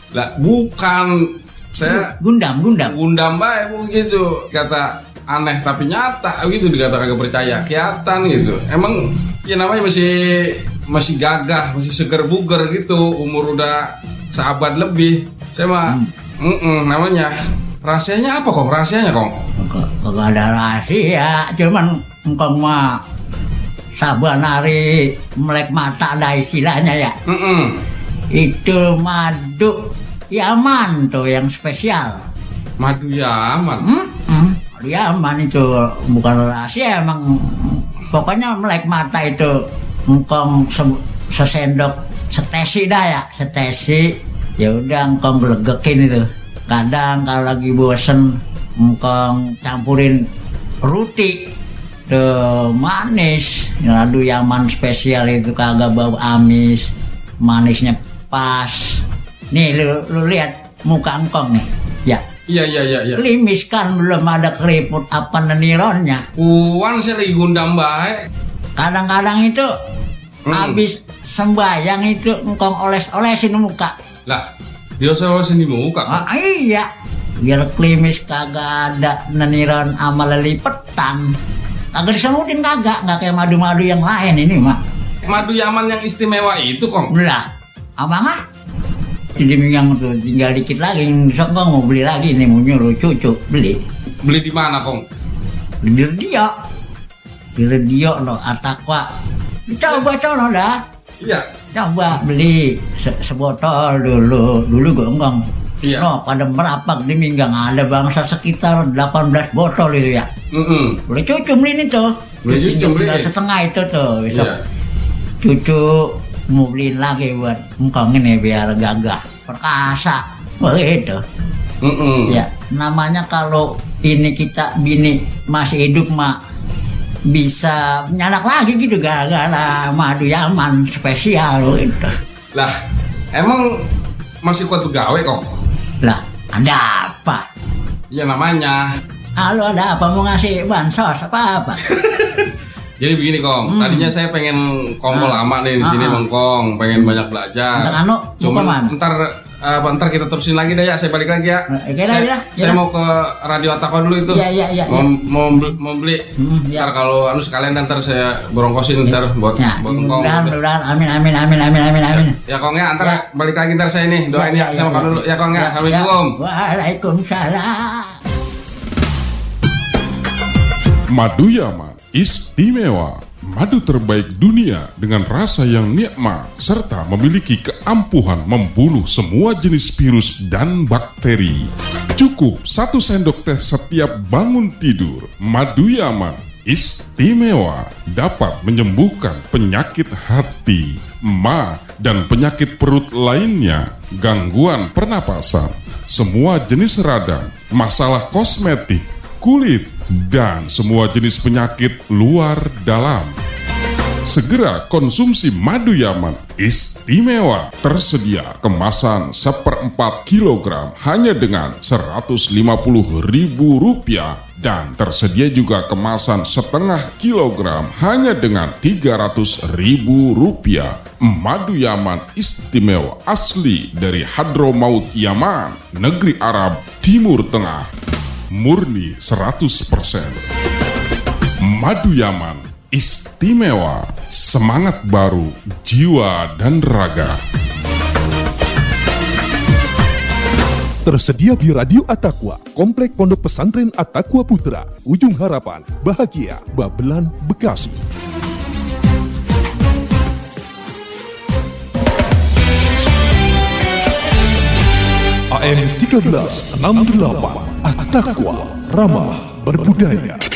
Lah bukan, saya Gundam baik begitu, kata aneh tapi nyata gitu, dikata kagak percaya, kelihatan gitu. Emang ya namanya masih gagah, masih seger buger gitu, umur udah seabad lebih. Saya mah namanya rahasianya apa kong? Rahasianya kong? Kagak ada rahasia, cuman engkau mah saban hari melek mata dah istilahnya ya. Itu madu Yaman tuh yang spesial. Madu Yaman? Madu Yaman itu bukan rahasia, emang pokoknya melek mata itu engkong sesendok setesi dah ya, setesi. Ya udah engkong gelegekin itu. Kadang kalau lagi bosen engkong campurin roti tuh manis. Madu Yaman spesial itu kagak bau amis, manisnya pas. Nih lu lihat muka engkong nih. Ya. Iya. Klimis kan, belum ada keriput apa nenironnya. Saya lagi gundam baik. Kadang-kadang itu habis sembayang itu engkong oles-olesin muka. Lah, dia olesin di muka. Iya. Biar klimis kagak ada neniron sama lelipetan. Kagak disemutin kagak, enggak kayak madu-madu yang lain ini mah. Madu Yaman yang istimewa itu kong. Belah. Abang jadi yang tuh tinggal dikit lagi, besok kong mau beli lagi nih, mau nyuruh cucu beli. Beli di mana kong? Di radio lo, Atakwa. Coba cono dah. Iya. Coba beli sebotol dulu gue enggak. Iya. No, pada merapak di Minggang ada bangsa sekitar 18 botol itu ya. Boleh cucu beli ini tuh. Boleh cucu beli. Setengah itu tuh. Besok iya. Cucu mau beliin lagi buat engkong ini biar gagah perkasa begitu. Ya namanya kalau ini kita bini masih hidup mah bisa nyanak lagi gitu gara-gara madu Yaman spesial gitu. Lah emang masih kuat begawe kok? Lah ada apa? Ya namanya. Halo, ada apa, mau ngasih bansos apa? Jadi begini kong, tadinya saya pengen kongkol lama nih di sini Kong, pengen banyak belajar. Cuma ntar kita terusin lagi dah ya, saya balik lagi ya. Saya mau ke Radio Atakwa dulu itu. Iya. Mau beli. Ntar kalau sekalian ntar saya borongkosin ntar buat Kong. Mudah-mudahan, amin. Ya Kong ya, ntar balik lagi ntar saya nih doain ya, saya makan dulu ya Kong ya. Assalamualaikum. Waalaikumsalam. Madu Yaman istimewa, madu terbaik dunia dengan rasa yang nikmat serta memiliki keampuhan membunuh semua jenis virus dan bakteri. Cukup 1 sendok teh setiap bangun tidur. Madu Yaman istimewa, dapat menyembuhkan penyakit hati, ma, dan penyakit perut lainnya, gangguan pernapasan, semua jenis radang, masalah kosmetik, kulit, dan semua jenis penyakit luar dalam. Segera konsumsi madu Yaman istimewa. Tersedia kemasan 1/4 kilogram hanya dengan Rp150.000 dan tersedia juga kemasan 1/2 kilogram hanya dengan Rp300.000. Madu Yaman istimewa asli dari Hadramaut Yaman, negeri Arab Timur Tengah. Murni 100%. Madu Yaman istimewa, semangat baru, jiwa dan raga. Tersedia di Radio Atakwa, Komplek Pondok Pesantren Atakwa Putra, Ujung Harapan, Bahagia, Babelan, Bekasi. AM 1368 Atakwa, ramah berbudaya.